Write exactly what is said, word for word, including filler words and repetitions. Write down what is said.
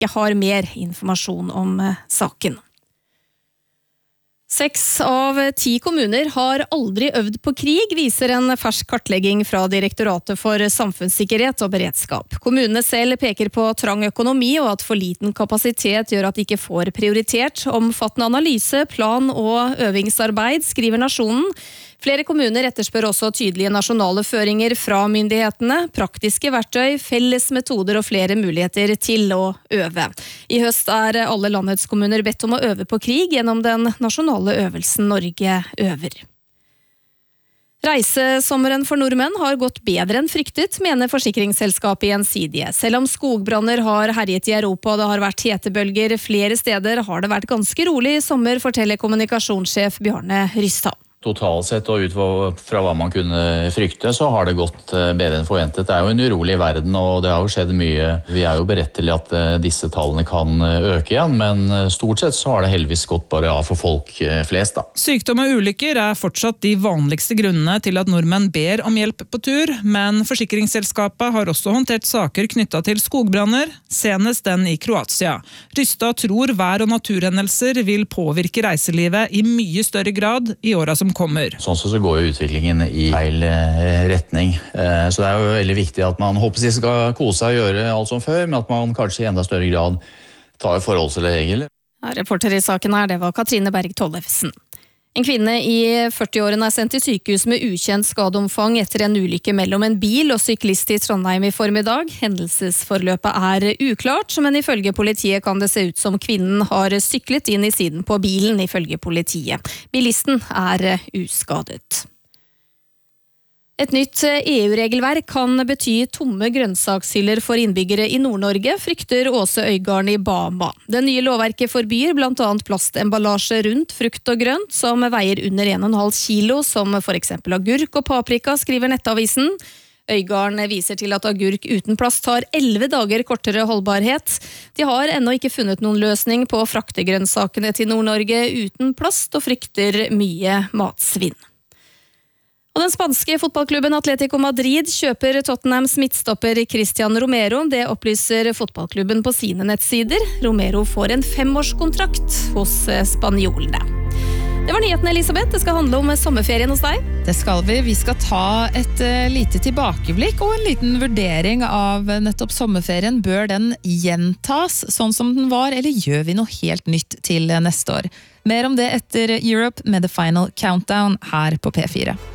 ikke har mer informasjon om saken. Seks av ti kommuner har aldri øvd på krig, viser en fersk kartlegging fra Direktoratet for samfunnssikkerhet og beredskap. Kommunene selv peker på trang økonomi og at for liten kapasitet gjør at de ikke får prioritert omfattende analyse, plan og øvingsarbeid, skriver Nasjonen. Flere kommuner etterspør også tydelige nasjonale føringer fra myndighetene, praktiske verktøy, felles metoder og flere muligheter til å øve. I høst er alle landets kommuner bedt om å øve på krig gjennom den nasjonale øvelsen Norge øver. Reisesommeren for nordmenn har gått bedre enn fryktet, mener forsikringsselskapet Gjensidige. Selv om skogbranner har herjet i Europa og det har vært hetebølger flere steder, har det vært ganske rolig i sommer, forteller kommunikasjonssjef Bjarne Rystad. Totalt sett og ut fra hva man kunne frykte, så har det gått bedre enn forventet. Det er jo en urolig verden, og det har jo skjedd mye. Vi er jo beredt til at disse tallene kan øke igjen, men stort sett så har det heldigvis gått bare av for folk flest, da. Sykdom og ulykker er fortsatt de vanligste grunnene til at nordmenn ber om hjelp på tur, men forsikringsselskapet har også håndtert saker knyttet til skogbranner, senest den i Kroatia. Rystad tror vær- og naturhendelser vil påvirke reiselivet i mye større grad i åra som kommer. Sånn så går jo utviklingen i feil retning. Så det er jo veldig viktig at man håper de skal kose seg og gjøre alt som før, men at man kanskje i enda større grad tar forholdsregler. Reporter i saken her, det var Katrine Berg Tollefsen. En kvinne i førti-årene er sendt til sykehus med ukjent skadeomfang etter en ulykke mellom en bil og syklist i Trondheim i formiddag. Hendelsesforløpet er uklart, men ifølge politiet kan det se ut som kvinnen har syklet inn i siden på bilen, ifølge politiet. Bilisten er uskadet. Et nytt E U-regelverk kan bety tomme grønnsakshyller for innbyggere i Nord-Norge, frykter Åse Øygarden i Bama. Det nye lovverket forbyr blant annet plastemballasje rundt frukt og grønt, som veier under en komma fem kilo, som for eksempel agurk og paprika, skriver Nettavisen. Øygarden viser til at agurk uten plast har elleve dager kortere holdbarhet. De har ennå ikke funnet noen løsning på å frakte grønnsakene til Nord-Norge uten plast, og frykter mye matsvinn. Og den spanske fotballklubben Atletico Madrid kjøper Tottenhams midtstopper Christian Romero. Det opplyser fotballklubben på sine nettsider. Romero får en femårskontrakt hos spanjolene. Det var nyheten, Elisabeth. Det skal handle om sommerferien hos deg. Det skal vi. Vi skal ta et uh, lite tilbakeblikk og en liten vurdering av nettopp sommerferien. Bør den gjentas sånn som den var, eller gjør vi noe helt nytt til neste år? Mer om det etter Europe med The Final Countdown her på P fire.